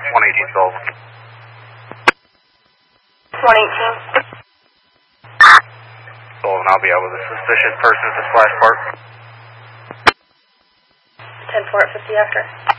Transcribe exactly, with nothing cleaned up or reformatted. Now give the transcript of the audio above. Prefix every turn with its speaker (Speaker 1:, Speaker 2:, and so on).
Speaker 1: one eighteen Sullivan.
Speaker 2: one eighteen.
Speaker 1: Sullivan, I'll be out with a suspicious person at the splash park.
Speaker 2: ten four at fifty after.